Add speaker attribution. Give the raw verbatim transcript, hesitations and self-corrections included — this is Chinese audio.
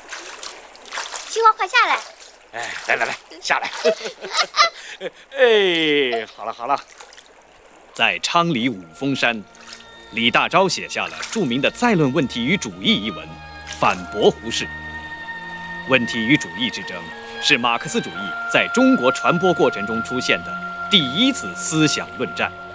Speaker 1: 西瓜，快下来！
Speaker 2: 哎，来来来，下来！哎，好了好了。
Speaker 3: 在昌黎五峰山，李大钊写下了著名的《再论问题与主义》一文，反驳胡适。问题与主义之争，是马克思主义在中国传播过程中出现的第一次思想论战。